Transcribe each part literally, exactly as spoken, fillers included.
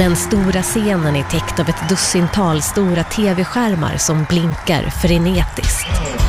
Den stora scenen är täckt av ett dussintal stora tv-skärmar som blinkar frenetiskt.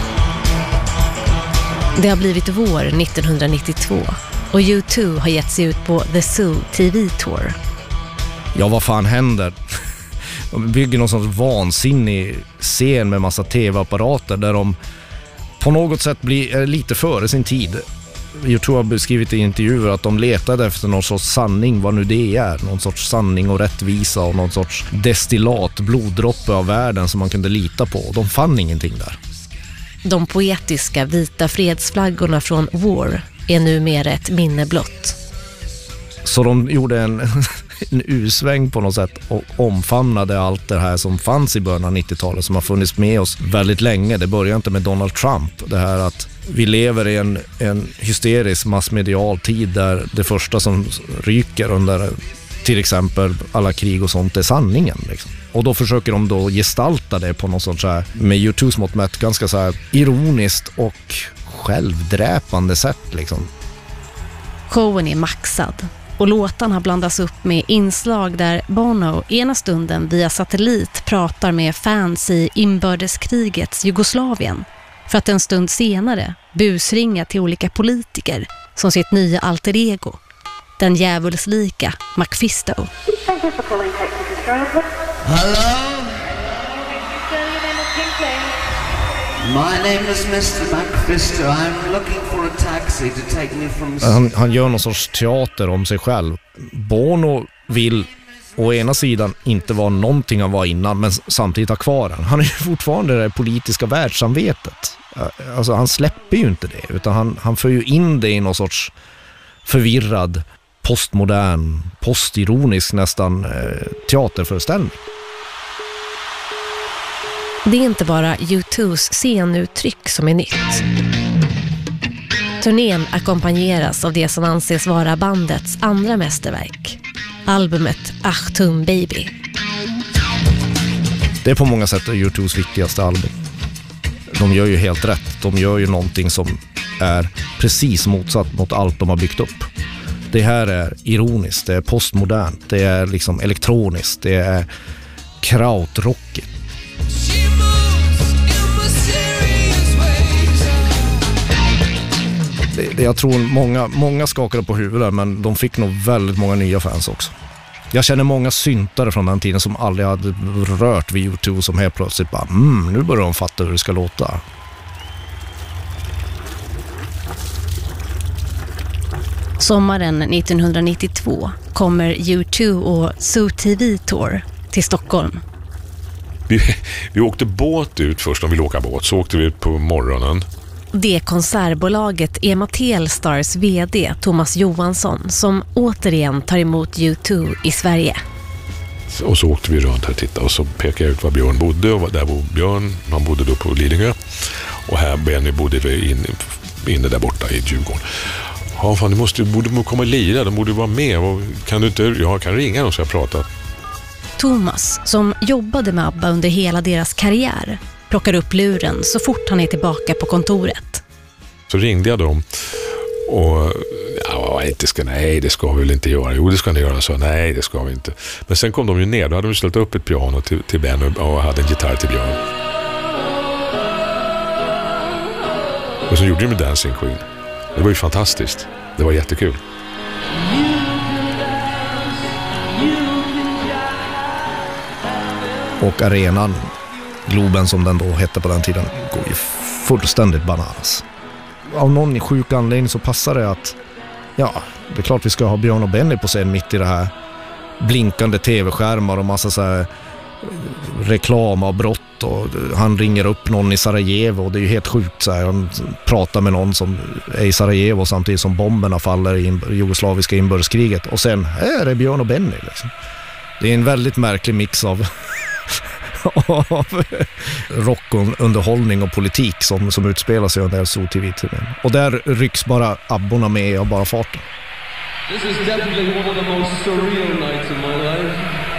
Det har blivit vår nittonhundranittiotvå och U två har gett sig ut på The Zoo T V Tour. Ja, vad fan händer? De bygger någon sorts vansinnig scen med massa tv-apparater där de på något sätt blir är lite före sin tid. U två har beskrivit i intervjuer att de letade efter någon sorts sanning, vad nu det är. Någon sorts sanning och rättvisa och någon sorts destillat, bloddroppe av världen som man kunde lita på. De fann ingenting där. De poetiska vita fredsflaggorna från War är numera ett minne blott. Så de gjorde en, en usväng på något sätt och omfamnade allt det här som fanns i början av nittiotalet som har funnits med oss väldigt länge. Det börjar inte med Donald Trump. Det här att vi lever i en, en hysterisk massmedial tid där det första som ryker under till exempel alla krig och sånt är sanningen. Liksom. Och då försöker de då gestalta det på något sånt så här, med U tvås mått mätt, ganska så här ironiskt och självdräpande sätt. Liksom. Showen är maxad och låtarna blandas upp med inslag där Bono ena stunden via satellit pratar med fans i inbördeskrigets Jugoslavien för att en stund senare busringa till olika politiker som sitt nya alter ego, den djävulslika Macfisto. Hello? My name is mister Macfisto. I'm looking for a taxi to take me from... Han, han gör någon sorts teater om sig själv. Bono vill å ena sidan inte vara någonting han var innan, men samtidigt ha kvar den. Han är ju fortfarande det politiska världssamvetet. Alltså han släpper ju inte det, utan han, han för ju in det i någon sorts förvirrad, postmodern, postironisk nästan eh, teaterföreställning. Det är inte bara U tvås scenuttryck som är nytt. Turnén ackompanjeras av det som anses vara bandets andra mästerverk, albumet Achtung Baby. Det är på många sätt U tvås viktigaste album. De gör ju helt rätt. De gör ju någonting som är precis motsatt mot allt de har byggt upp. Det här är ironiskt, det är postmodernt, det är liksom elektroniskt, det är krautrockigt. Det, det, jag tror många, många skakade på huvudet, men de fick nog väldigt många nya fans också. Jag känner många syntare från den tiden som aldrig hade rört vid U två som helt plötsligt bara, mm, nu börjar de fatta hur det ska låta. Sommaren nittonhundranittiotvå kommer U två och Zoo T V Tour till Stockholm. Vi, vi åkte båt ut först, om vi ville åka båt, så åkte vi ut på morgonen. Det är konsertbolaget Ema Telstars vd Thomas Johansson som återigen tar emot U två i Sverige. Och så åkte vi runt här och tittade och så pekade jag ut var Björn bodde, och där bodde Björn, han bodde då på Lidingö, och här Benny bodde vi inne, inne där borta i Djurgården. Ja, fan, du måste, borde komma och lira, de borde vara med, och kan du inte, jag kan ringa dem så jag pratar. Thomas, som jobbade med ABBA under hela deras karriär, plockar upp luren så fort han är tillbaka på kontoret. Så ringde jag dem och ja, inte ska, nej det ska vi väl inte göra. Jo, det ska ni göra. Så nej, det ska vi inte. Men sen kom de ju ner, då hade de ställt upp ett piano till, till Ben och hade en gitarr till Björn. Och så gjorde de med Dancing Queen. Det var ju fantastiskt. Det var jättekul. Och arenan, Globen som den då hette på den tiden, går ju fullständigt bananas. Av någon sjuk anledning så passar det att, ja, det är klart vi ska ha Björn och Benny på scen mitt i det här blinkande tv-skärmar och massa så här reklam och brott, och han ringer upp någon i Sarajevo och det är ju helt sjukt så här. Han pratar med någon som är i Sarajevo samtidigt som bomberna faller i jugoslaviska inbördeskriget, och sen här är Björn och Benny liksom. Det är en väldigt märklig mix av av rockunderhållning och politik som, som utspelar sig under Zoo T V-turnén. Och där rycks bara abborna med av bara farten. This is definitely one of the most surreal nights in my life.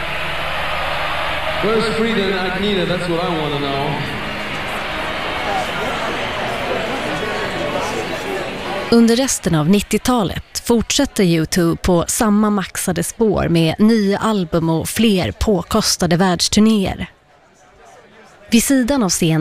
Where's Frida and Agneta? That's what I want to know. Under resten av nittiotalet fortsätter U två på samma maxade spår med nya album och fler påkostade världsturnéer. Vid sidan av scenen